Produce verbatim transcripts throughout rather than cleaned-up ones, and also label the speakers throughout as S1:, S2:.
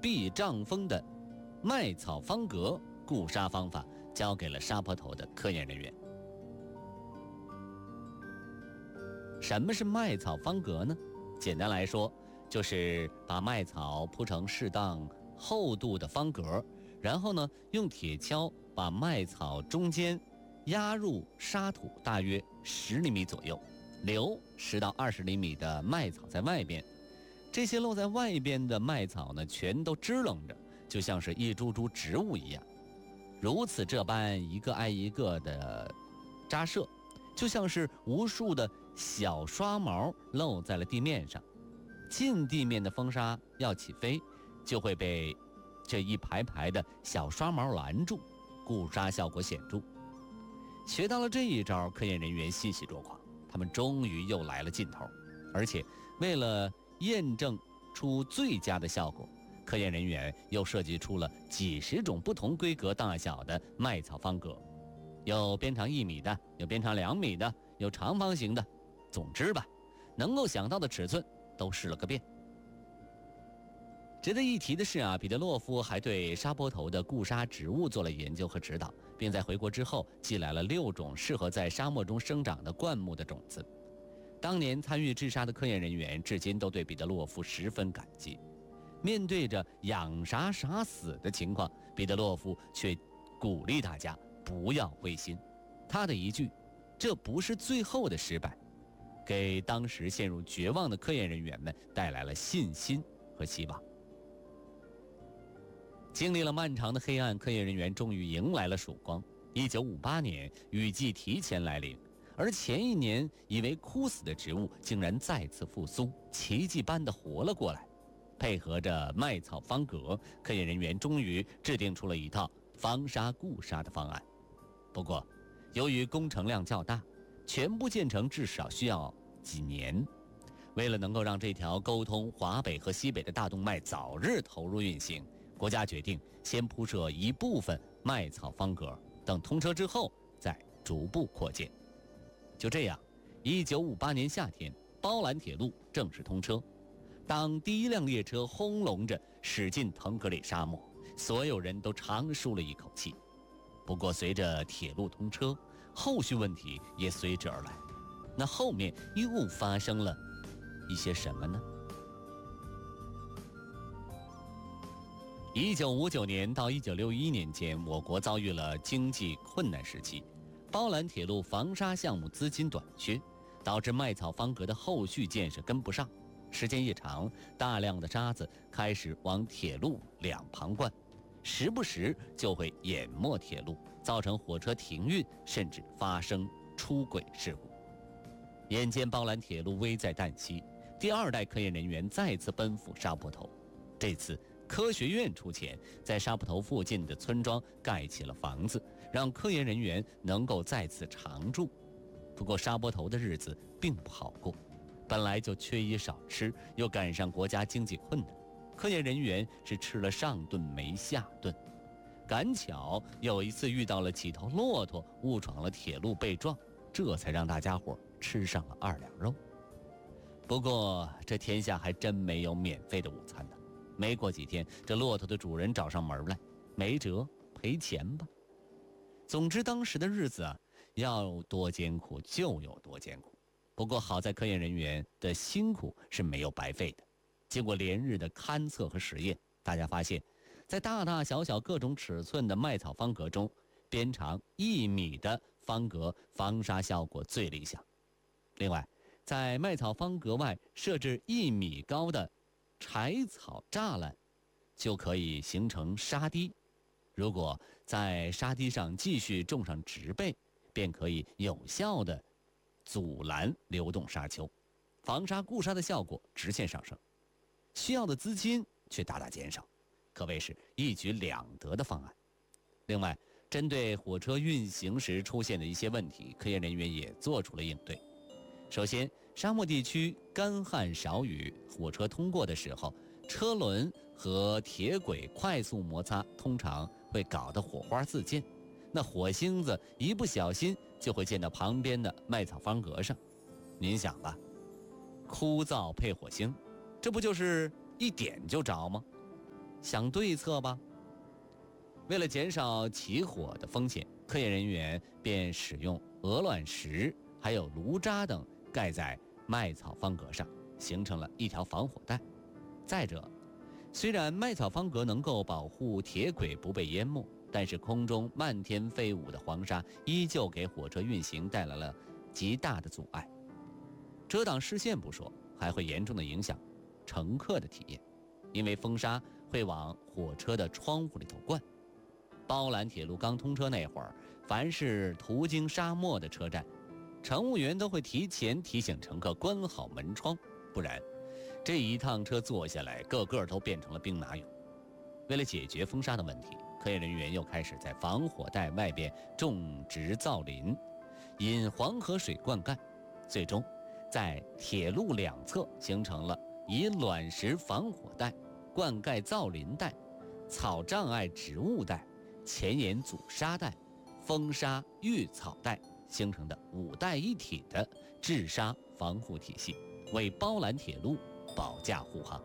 S1: 避瘴风的麦草方格固沙方法交给了沙坡头的科研人员。什么是麦草方格呢？简单来说，就是把麦草铺成适当厚度的方格，然后呢，用铁锹把麦草中间压入沙土大约十厘米左右，留十到二十厘米的麦草在外边。这些露在外边的麦草呢，全都支棱着，就像是一株株植物一样。如此这般一个挨一个的扎设，就像是无数的小刷毛露在了地面上。近地面的风沙要起飞，就会被这一排排的小刷毛拦住，固沙效果显著。学到了这一招，科研人员欣喜若狂，他们终于又来了劲头。而且为了验证出最佳的效果，科研人员又设计出了几十种不同规格大小的麦草方格，有边长一米的，有边长两米的，有长方形的。总之吧，能够想到的尺寸都试了个遍。值得一提的是啊，彼得洛夫还对沙坡头的固沙植物做了研究和指导，并在回国之后寄来了六种适合在沙漠中生长的灌木的种子。当年参与治沙的科研人员至今都对彼得洛夫十分感激。面对着养啥啥死的情况，彼得洛夫却鼓励大家不要灰心。他的一句“这不是最后的失败”，给当时陷入绝望的科研人员们带来了信心和希望。经历了漫长的黑暗，科研人员终于迎来了曙光。一九五八年，雨季提前来临，而前一年以为枯死的植物竟然再次复苏，奇迹般的活了过来。配合着麦草方格，科研人员终于制定出了一套防沙固沙的方案。不过，由于工程量较大，全部建成至少需要几年。为了能够让这条沟通华北和西北的大动脉早日投入运行，国家决定先铺设一部分麦草方格，等通车之后再逐步扩建。就这样，一九五八年夏天，包兰铁路正式通车。当第一辆列车轰隆着驶进腾格里沙漠，所有人都长舒了一口气。不过，随着铁路通车，后续问题也随之而来。那后面又发生了一些什么呢？一九五九年到一九六一年间，我国遭遇了经济困难时期，包兰铁路防沙项目资金短缺，导致麦草方格的后续建设跟不上。时间一长，大量的沙子开始往铁路两旁灌，时不时就会淹没铁路，造成火车停运，甚至发生出轨事故。眼见包兰铁路危在旦夕，第二代科研人员再次奔赴沙坡头。这次科学院出钱，在沙坡头附近的村庄盖起了房子，让科研人员能够再次常住。不过沙坡头的日子并不好过，本来就缺衣少吃，又赶上国家经济困难，科研人员是吃了上顿没下顿。赶巧有一次遇到了几头骆驼误闯了铁路被撞，这才让大家伙吃上了二两肉。不过这天下还真没有免费的午餐呢。没过几天，这骆驼的主人找上门来，没辙，赔钱吧。总之当时的日子啊，要多艰苦就有多艰苦。不过好在科研人员的辛苦是没有白费的。经过连日的勘测和实验，大家发现在大大小小各种尺寸的麦草方格中，边长一米的方格防沙效果最理想。另外，在麦草方格外设置一米高的柴草栅栏，就可以形成沙堤。如果在沙堤上继续种上植被，便可以有效地阻拦流动沙丘，防沙固沙的效果直线上升，需要的资金却大大减少，可谓是一举两得的方案。另外，针对火车运行时出现的一些问题，科研人员也做出了应对。首先，沙漠地区干旱少雨，火车通过的时候，车轮和铁轨快速摩擦，通常会搞得火花四溅，那火星子一不小心就会溅到旁边的麦草方格上。您想吧，枯燥配火星，这不就是一点就着吗？ 想对策吧。为了减少起火的风险，科研人员便使用鹅卵石还有炉渣等盖在麦草方格上，形成了一条防火带。再者，虽然麦草方格能够保护铁轨不被淹没，但是空中漫天飞舞的黄沙依旧给火车运行带来了极大的阻碍。遮挡视线不说，还会严重的影响乘客的体验，因为风沙会往火车的窗户里头灌。包兰铁路刚通车那会儿，凡是途经沙漠的车站，乘务员都会提前提醒乘客关好门窗，不然这一趟车坐下来，个个都变成了兵马俑。为了解决风沙的问题，科研人员又开始在防火带外边种植造林，引黄河水灌溉，最终在铁路两侧形成了以卵石防火带、灌溉造林带、草障碍植物带、前沿阻沙带、风沙御草带形成的五带一体的治沙防护体系，为包兰铁路保驾护航。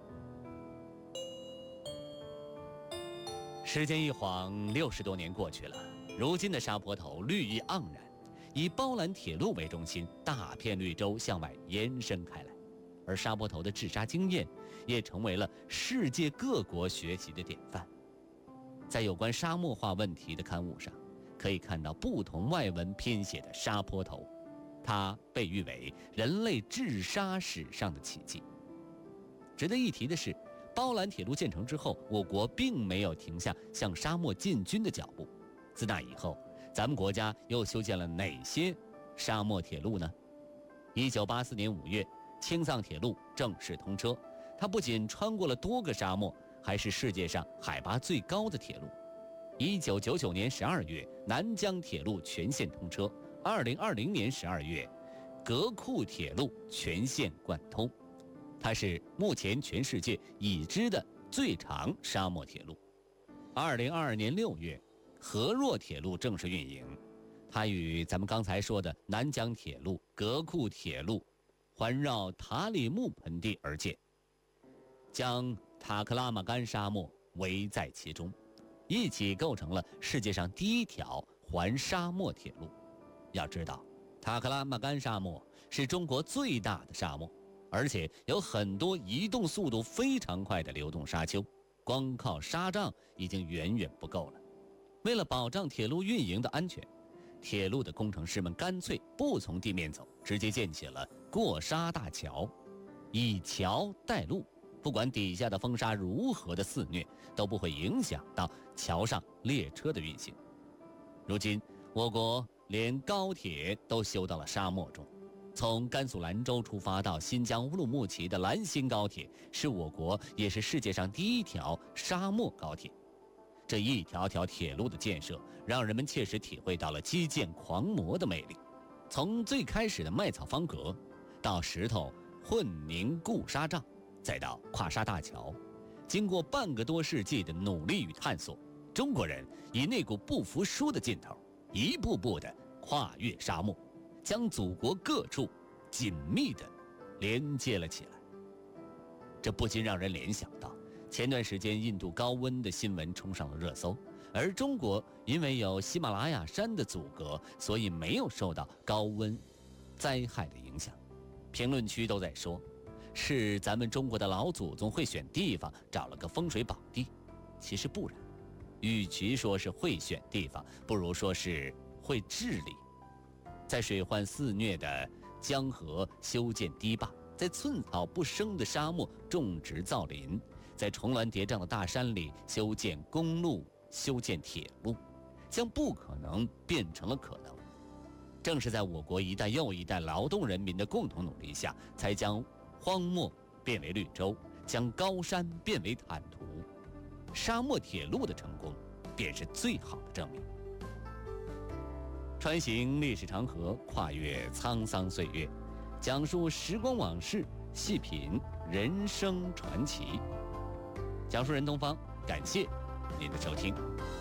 S1: 时间一晃，六十多年过去了，如今的沙坡头绿意盎然，以包兰铁路为中心，大片绿洲向外延伸开来，而沙坡头的治沙经验也成为了世界各国学习的典范。在有关沙漠化问题的刊物上，可以看到不同外文编写的沙坡头，它被誉为人类治沙史上的奇迹。值得一提的是，包兰铁路建成之后，我国并没有停下向沙漠进军的脚步。自那以后，咱们国家又修建了哪些沙漠铁路呢？一九八四年五月，青藏铁路正式通车，它不仅穿过了多个沙漠，还是世界上海拔最高的铁路。一九九九年十二月，南疆铁路全线通车；二零二零年十二月，格库铁路全线贯通。它是目前全世界已知的最长沙漠铁路。二零二二年六月，河若铁路正式运营，它与咱们刚才说的南疆铁路、格库铁路环绕塔里木盆地而建，将塔克拉玛干沙漠围在其中，一起构成了世界上第一条环沙漠铁路。要知道，塔克拉玛干沙漠是中国最大的沙漠，而且有很多移动速度非常快的流动沙丘，光靠沙障已经远远不够了。为了保障铁路运营的安全，铁路的工程师们干脆不从地面走，直接建起了过沙大桥，以桥带路，不管底下的风沙如何的肆虐，都不会影响到桥上列车的运行。如今，我国连高铁都修到了沙漠中，从甘肃兰州出发到新疆乌鲁木齐的兰新高铁，是我国也是世界上第一条沙漠高铁。这一条条铁路的建设，让人们切实体会到了基建狂魔的魅力。从最开始的麦草方格，到石头混凝固沙障，再到跨沙大桥，经过半个多世纪的努力与探索，中国人以那股不服输的劲头，一步步地跨越沙漠，将祖国各处紧密地连接了起来。这不禁让人联想到，前段时间印度高温的新闻冲上了热搜，而中国因为有喜马拉雅山的阻隔，所以没有受到高温灾害的影响。评论区都在说，是咱们中国的老祖宗会选地方，找了个风水宝地。其实不然，与其说是会选地方，不如说是会治理。在水患肆虐的江河修建堤坝，在寸草不生的沙漠种植造林，在重峦叠嶂的大山里修建公路、修建铁路，将不可能变成了可能。正是在我国一代又一代劳动人民的共同努力下，才将荒漠变为绿洲，将高山变为坦途。沙漠铁路的成功，便是最好的证明。穿行历史长河，跨越沧桑岁月，讲述时光往事，细品人生传奇。讲述人东方，感谢您的收听。